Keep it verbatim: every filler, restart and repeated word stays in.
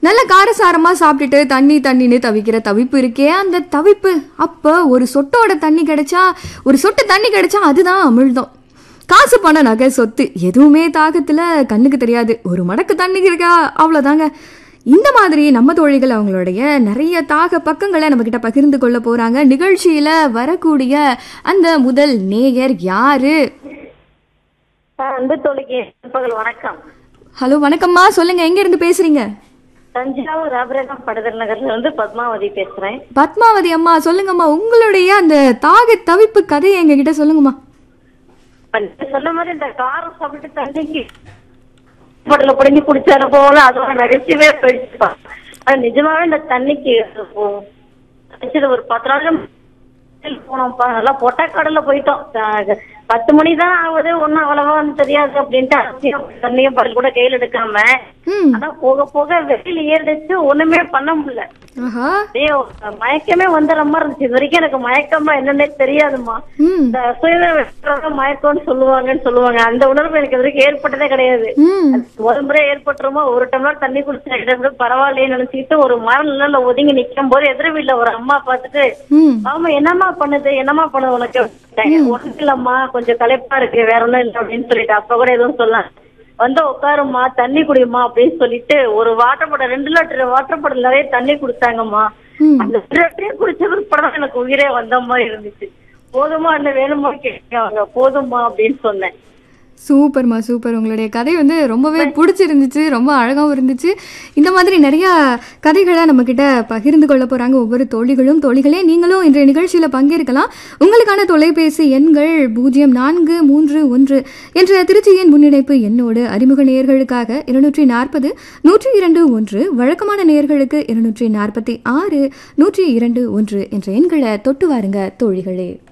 நல்ல காரசாரமா சாப்பிட்டுட்டு தண்ணி தண்ணின்னு தவிக்கிற தவிப்பு இருக்கே, அந்த தவிப்பு அப்ப ஒரு சொட்டோட தண்ணி கிடைச்சா, ஒரு சொட்டு தண்ணி கிடைச்சா அதுதான் அமிழ்தம். காசு பணம் நகை சொத்து எதுவுமே தாகத்துல கண்ணுக்கு தெரியாது. ஒரு மடக்கு தண்ணி இருக்கா அவ்வளவுதாங்க. இந்த மாதிரி நம்ம தோழிகள் அவங்களுடைய நிறைய தாக பக்கங்களை நம்ம கிட்ட பகிர்ந்து கொள்ள போறாங்க. நிகழ்ச்சியில வரக்கூடிய அந்த முதல் நேயர் யாரு? அன்பு தோழிக்கு வணக்கம். ஹலோ, வணக்கம்மா. சொல்லுங்க, எங்க இருந்து பேசுறீங்க? தஞ்சாவூர் ஆபரகம் படுதல் நகர்ல இருந்து பத்மாவதி பேசுறேன். பத்மாவதி அம்மா, சொல்லுங்கம்மா, உங்களுடைய அந்த தாக தவிப்பு கதையை எங்க கிட்ட சொல்லுங்கம்மா. சொன்ன மாதிரி இந்த காரம் சாப்பிட்டு தண்ணிக்கு படல புடிஞ்சு குடிச்சாரு போல அதோட நகைச்சுவே போயிடுச்சுப்பா. அது நிஜமாவே இந்த தண்ணிக்கு ஒரு பத்து நாள் போனோம்ப்பா. நல்லா பொட்டக்காடல போயிட்டோம். பத்து மணி தான் ஆகுது, ஒன்னும் அவ்வளவா தெரியாது அப்படின்ட்டு தண்ணியும் படல் கூட கையில் எடுக்காம, ஆனா போக போக வெயில் ஏறிடுச்சு, ஒண்ணுமே பண்ண முடியல. மயக்கமே வந்துடுற மாதிரி இருந்துச்சு. இது வரைக்கும் எனக்கு மயக்கமா என்னன்னே தெரியாதுமா. இந்த சுய மயக்கம்னு சொல்லுவாங்கன்னு சொல்லுவாங்க, அந்த உணர்வு எனக்கு இது வரைக்கும் ஏற்பட்டதே கிடையாது. ஒரு முறை ஏற்பட்டுருமா, ஒரு டம்ளர் தண்ணி குடிச்சு பரவாயில்லையே நினைச்சுக்கிட்டு ஒரு மரம் நிழல்ல ஒதுங்கி நிக்கும் போது எதிர் வீட்டுல ஒரு அம்மா பார்த்துட்டு, ஆமா என்னம்மா பண்ணுது என்னம்மா பண்ணுது உனக்கு? ஒண்ணு இல்லம்மா, கொஞ்சம் களைப்பா இருக்கு, வேற ஒண்ணும் இல்லை அப்படின்னு சொல்லிட்டு அப்ப கூட எதுவும் சொல்லலாம். வந்து உட்காருமா, தண்ணி குடிமா அப்படின்னு சொல்லிட்டு ஒரு வாட்டர் பாட்டில், ரெண்டு லிட்டர் வாட்டர் பாட்டில் நிறைய தண்ணி குடிச்சாங்கம்மா. அந்த ரெண்டு லிட்டரே குடிச்சதுக்கு படம் எனக்கு உயிரே வந்த மாதிரி இருந்துச்சு. போதுமா, என்ன வேணுமா கேட்காங்க, போதுமா அப்படின்னு சொன்னேன். சூப்பர்மா, சூப்பர். உங்களுடைய கதை வந்து ரொம்பவே பிடிச்சிருந்துச்சு, ரொம்ப அழகாகவும் இருந்துச்சு. இந்த மாதிரி நிறைய கதைகளை நம்ம கிட்ட பகிர்ந்து கொள்ள போறாங்க ஒவ்வொரு தோழிகளும். தோழிகளே, நீங்களும் இன்றைய நிகழ்ச்சியில பங்கேற்கலாம். உங்களுக்கான தொலைபேசி எண்கள் பூஜ்ஜியம் நான்கு மூன்று ஒன்று என்ற திருச்சியின் முன்னிணைப்பு எண்ணோடு அறிமுக நேயர்களுக்காக இருநூற்றி நாற்பது நூற்றி இரண்டு ஒன்று, வழக்கமான நேயர்களுக்கு இருநூற்றி நாற்பத்தி ஆறு நூற்றி இரண்டு ஒன்று என்ற எண்களை தொட்டு வாருங்க தோழிகளே.